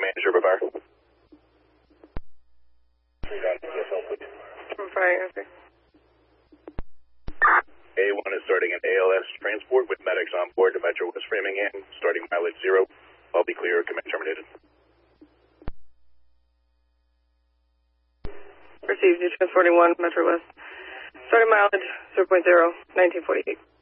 manager, Brevard. A1 is starting an ALS transport with medics on board to Metro West Framingham, starting mileage 0. All be clear, command terminated. Received, you're transporting 1, Metro West. Starting mileage 0.0, 1948.